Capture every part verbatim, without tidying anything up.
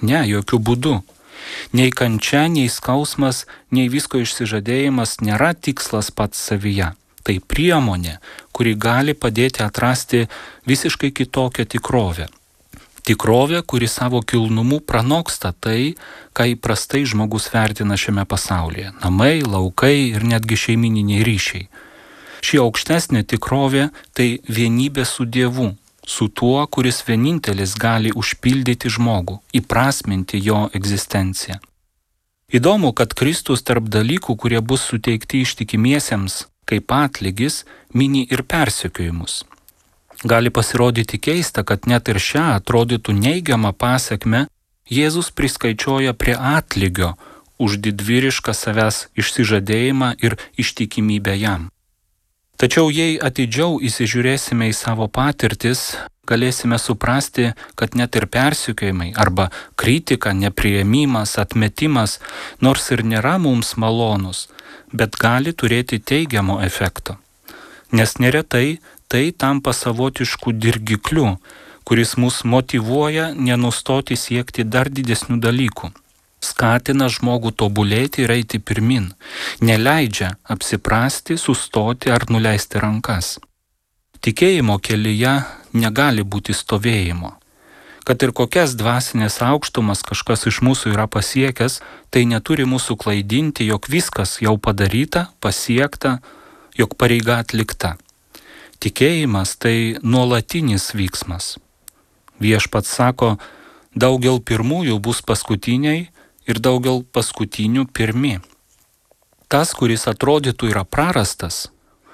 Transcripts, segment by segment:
Ne, jokių būdų. Nei kančia, nei skausmas, nei visko išsižadėjimas nėra tikslas pats savyje. Tai priemonė, kuri gali padėti atrasti visiškai kitokią tikrovę. Tikrovė, kuri savo kilnumu pranoksta tai, ką įprastai žmogus vertina šiame pasaulyje. Namai, laukai ir netgi šeimininiai ryšiai. Ši aukštesnė tikrovė tai vienybė su Dievu, su tuo, kuris vienintelis gali užpildyti žmogų, įprasminti jo egzistenciją. Įdomu, kad Kristus tarp dalykų, kurie bus suteikti ištikimiesiems kaip atlygis, mini ir persekiojimus. Gali pasirodyti keista, kad net ir šią atrodytų neigiamą pasekmę Jėzus priskaičioja prie atlygio už didvyrišką savęs išsižadėjimą ir ištikimybę jam. Tačiau jei atidžiau įsižiūrėsime į savo patirtis, galėsime suprasti, kad net ir persekiojimai arba kritika, nepriėmimas, atmetimas, nors ir nėra mums malonus, bet gali turėti teigiamo efekto. Nes neretai tai tampa savotišku dirgikliu, kuris mus motyvuoja nenustoti siekti dar didesnių dalykų. Skatina žmogų tobulėti ir eiti pirmin, neleidžia apsiprasti, sustoti ar nuleisti rankas. Tikėjimo kelyje negali būti stovėjimo. Kad ir kokias dvasinės aukštumas kažkas iš mūsų yra pasiekęs, tai neturi mūsų klaidinti, jog viskas jau padaryta, pasiekta, jog pareiga atlikta. Tikėjimas tai nuolatinis vyksmas. Viešpats sako, daugel pirmųjų bus paskutiniai, ir daugel paskutinių pirmi. Tas, kuris atrodytų yra prarastas,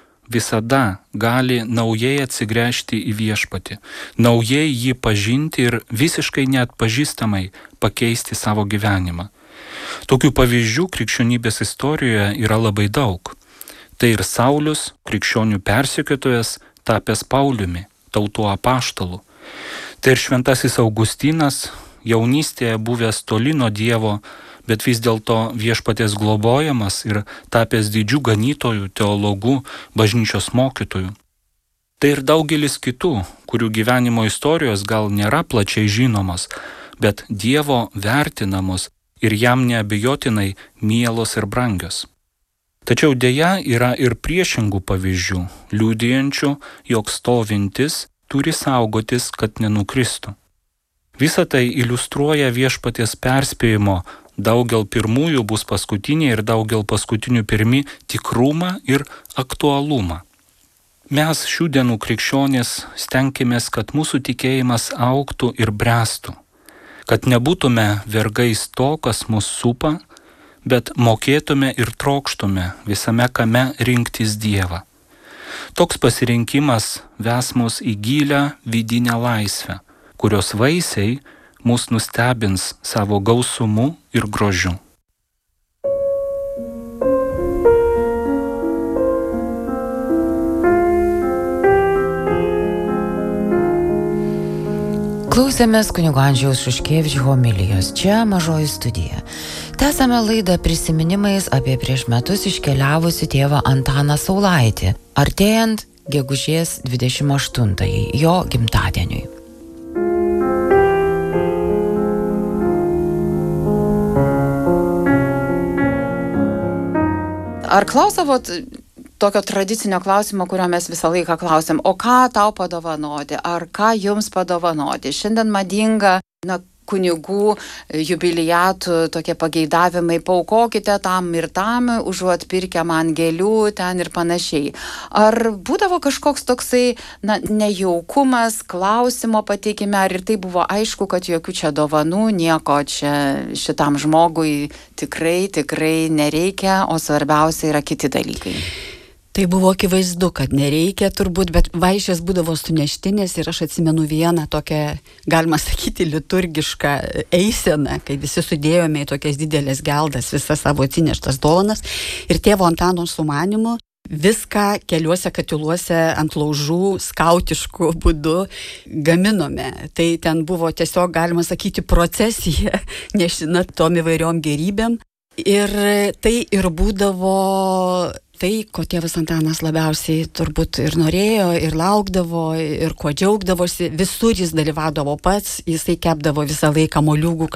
visada gali naujai atsigręžti į viešpatį, naujai jį pažinti ir visiškai neatpažįstamai pakeisti savo gyvenimą. Tokių pavyzdžių krikščionybės istorijoje yra labai daug. Tai ir Saulius, krikščionių persekiotojas, tapęs Pauliumi, tautų apaštalu. Tai ir šventasis Augustinas, jaunystėje buvęs toli nuo Dievo, bet vis dėlto viešpaties globojamas ir tapęs didžių ganytojų, teologų, bažnyčios mokytojų. Tai ir daugelis kitų, kurių gyvenimo istorijos gal nėra plačiai žinomos, bet Dievo vertinamos ir jam neabejotinai mielos ir brangios. Tačiau dėja yra ir priešingų pavyzdžių, liudijančių, jog stovintis turi saugotis, kad nenukristų. Visa tai iliustruoja viešpaties perspėjimo daugel pirmųjų bus paskutiniai ir daugel paskutinių pirmi tikrumą ir aktualumą. Mes šių dienų krikščionys stenkimės, kad mūsų tikėjimas augtų ir bręstų, kad nebūtume vergais to, kas mus supa, bet mokėtume ir trokštume visame kame rinktis Dievą. Toks pasirinkimas ves mus į gilią vidinę laisvę, kurios vaisiai mus nustebins savo gausumu ir grožiu. Klausėmės kunigo Andžejaus Šuškevičiaus homilijos. Čia Mažoji studija. Tęsame laidą prisiminimais apie prieš metus iškeliavusi tėvą Antaną Saulaitį, artėjant gegužės dvidešimt aštuntajai, jo gimtadieniui. Ar klausavot tokio tradicinio klausimo, kurio mes visą laiką klausėm, o ką tau padovanoti, ar ką jums padovanoti? Šiandien madinga, na, kunigų jubiliatų tokie pageidavimai, paaukokite tam ir tam, užuot pirkę man gėlių ten ir panašiai. Ar būdavo kažkoks toksai, na, nejaukumas, klausimo pateikime, ar ir tai buvo aišku, kad jokių čia dovanų, nieko čia šitam žmogui tikrai, tikrai nereikia, o svarbiausia yra kiti dalykai? Tai buvo akivaizdu, kad nereikia turbūt, bet vaišės būdavo suneštinės ir aš atsimenu vieną tokią, galima sakyti, liturgišką eiseną, kai visi sudėjome į tokias didelės geldas visas savo atsineštas dovanas ir tėvo Antano sumanymu viską keliuose katiluose ant laužų skautiškų būdu gaminome. Tai ten buvo tiesiog, galima sakyti, procesija nešina tom įvairiom gerybėm ir tai ir būdavo tai, ko tėvas Antanas labiausiai turbūt ir norėjo, ir laukdavo, ir kuo džiaugdavosi, visur jis dalyvaudavo pats, jisai kepdavo visą laiką moliūgų